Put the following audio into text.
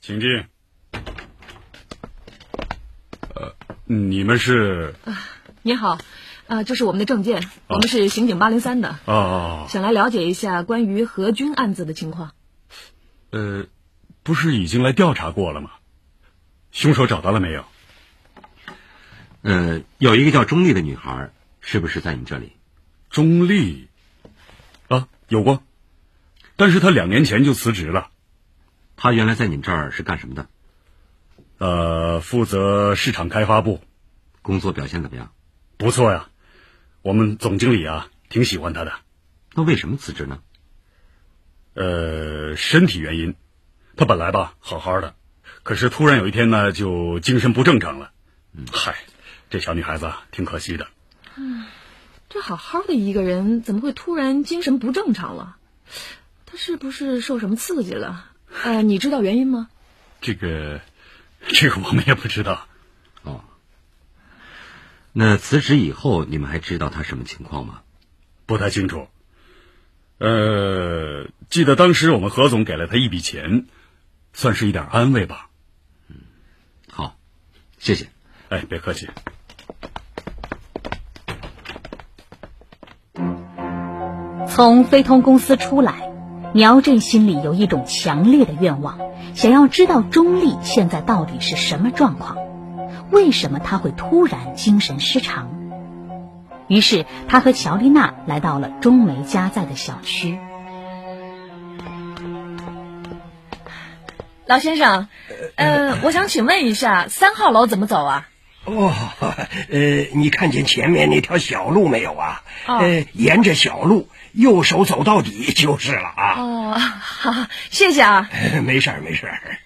请进。你们是？ 你好，这是我们的证件，我们是刑警803的。想来了解一下关于何军案子的情况。 不是已经来调查过了吗？凶手找到了没有？ 有一个叫钟丽的女孩，是不是在你这里？ 钟丽？有过，但是她2年前就辞职了。 她原来在你们这儿是干什么的？负责市场开发部。 工作表现怎么样？ 不错呀，我们总经理挺喜欢她的。 那为什么辞职呢？ 身体原因。她本来好好的，可是突然有一天呢，就精神不正常了。这小女孩子挺可惜的。 这好好的一个人，怎么会突然精神不正常了？她是不是受什么刺激了？你知道原因吗？ 这个我们也不知道。 那辞职以后，你们还知道她什么情况吗？ 不太清楚。记得当时我们何总给了她一笔钱，算是一点安慰吧。 好，谢谢。 别客气。 从飞通公司出来，苗振心里有一种强烈的愿望，想要知道钟丽现在到底是什么状况，为什么她会突然精神失常。于是他和乔丽娜来到了钟梅家在的小区。 老先生，我想请问一下，3号楼怎么走啊？ 你看见前面那条小路没有啊？沿着小路右手走到底就是了啊。 好，谢谢啊。 没事儿。